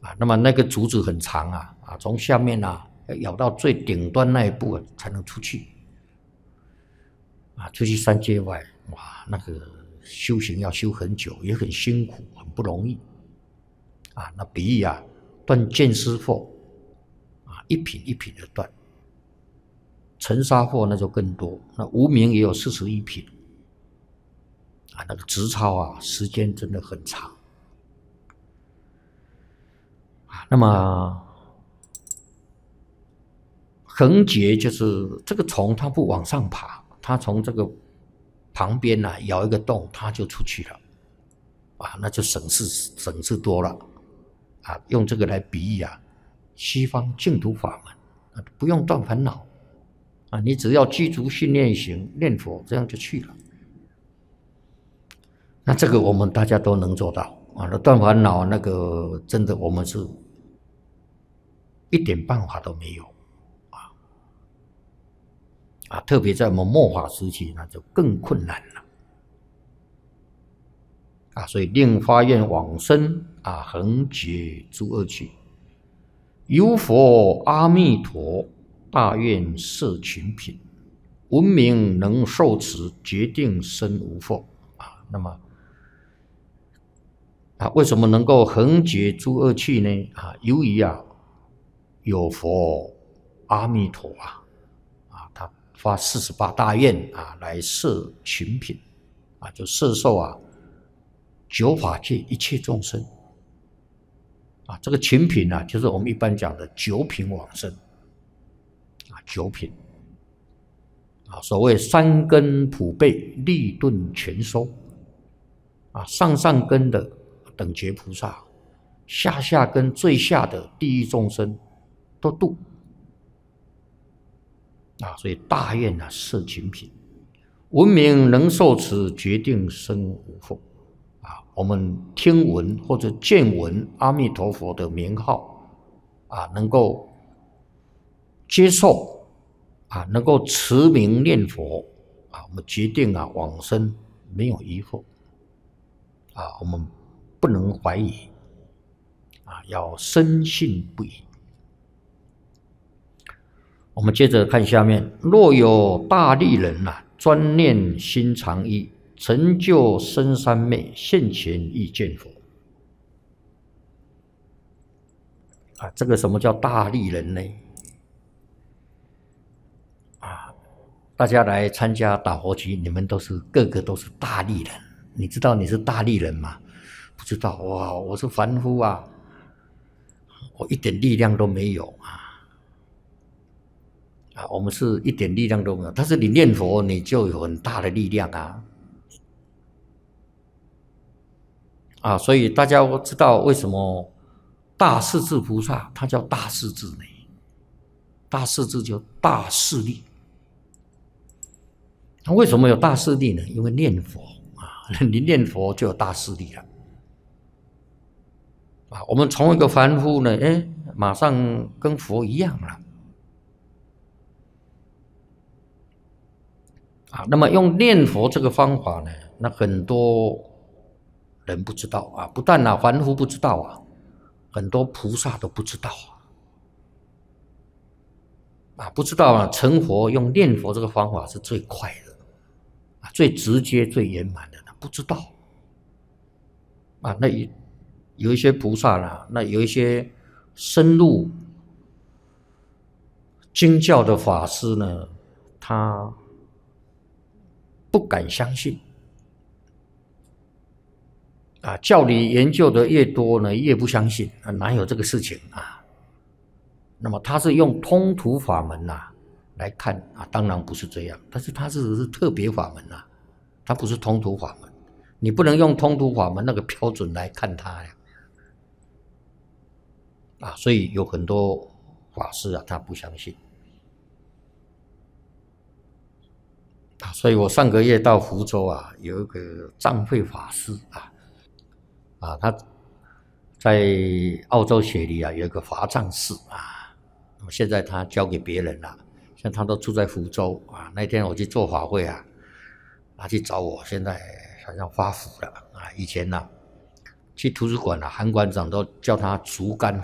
那么那个竹子很长从下面要咬到最顶端那一步才能出去出去三界外，哇，那个修行要修很久，也很辛苦，很不容易那比喻断见思惑一品一品的断，尘沙惑那就更多，那无明也有41品那个直超时间真的很长那么横截就是这个虫，它不往上爬，它从这个旁边咬一个洞，它就出去了那就省事多了用这个来比喻西方净土法门不用断烦恼你只要具足训练行念佛，这样就去了。那这个我们大家都能做到那断烦恼那个真的我们是一点办法都没有特别在我们末法时期，那就更困难了所以令发愿往生横截诸恶趣，有佛阿弥陀大愿摄群品，闻名能受持，决定生无惑那么为什么能够横截诸恶趣呢由于有佛阿弥陀他发48大愿来摄群品就摄受九法界一切众生这个群品就是我们一般讲的九品往生九品所谓三根普被，利钝全收上根的等觉菩萨，下根最下的地狱众生都度所以大愿摄群品，闻名能受持，决定生无惑我们听闻或者见闻阿弥陀佛的名号能够接受能够持名念佛我们决定往生没有疑惑我们不能怀疑要深信不疑。我们接着看下面，若有大力人专念心常一，成就深三昧，现前亦见佛这个什么叫大力人呢大家来参加打佛集，你们个个都是大力人，你知道你是大力人吗？不知道哇，我是凡夫我一点力量都没有我们是一点力量都没有，但是你念佛你就有很大的力量所以大家知道为什么大势至菩萨他叫大势至呢？大势至就大势力。他为什么有大势力呢？因为念佛你念佛就有大势力了我们从一个凡夫呢马上跟佛一样了那么用念佛这个方法呢，那很多人不知道不但凡夫不知道很多菩萨都不知道不知道成佛用念佛这个方法是最快的最直接最圆满的，不知道那有一些菩萨那有一些深入经教的法师呢，他不敢相信教理研究的越多呢，越不相信哪有这个事情那么他是用通途法门来看当然不是这样，但是他是特别法门他不是通途法门，你不能用通途法门那个标准来看他所以有很多法师他不相信所以我上个月到福州有一个藏慧法师他在澳洲雪梨有一个华藏寺现在他交给别人了，现在他都住在福州那天我去做法会他去找我，现在好像发福了以前去图书馆啊，韩馆长都叫他竹竿